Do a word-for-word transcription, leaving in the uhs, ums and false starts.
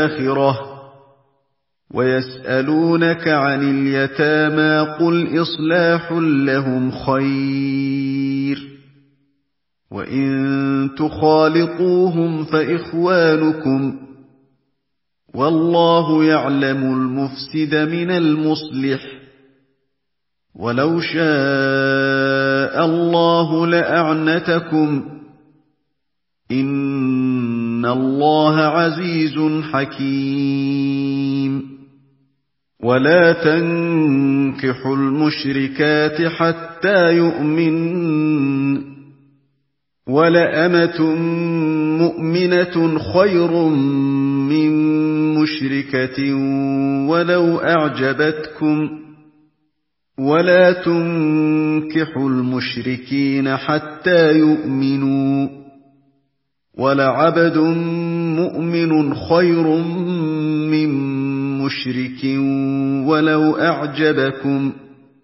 الْآخِرَةِ وَيَسْأَلُونَكَ عَنِ الْيَتَامَى قُلْ إِصْلَاحٌ لَّهُمْ خَيْرٌ وَإِن تُخَالِطُوهُمْ فَإِخْوَانُكُمْ وَاللَّهُ يَعْلَمُ الْمُفْسِدَ مِنَ الْمُصْلِحِ وَلَوْ شَاءَ اللَّهُ لَأَعْنَتَكُمْ إِنَّ اللَّهَ عَزِيزٌ حَكِيمٌ وَلَا تَنكِحُوا الْمُشْرِكَاتِ حَتَّىٰ يُؤْمِنَّ وَلَأَمَةٌ مُّؤْمِنَةٌ خَيْرٌ مِّن مُّشْرِكَةٍ وَلَوْ أَعْجَبَتْكُمْ وَلَا تُنكِحُوا الْمُشْرِكِينَ حَتَّىٰ يُؤْمِنُوا وَلَعَبْدٌ مُّؤْمِنٌ خَيْرٌ مِّن مُّشْرِكٍ وَلَوْ أَعْجَبَكُمْ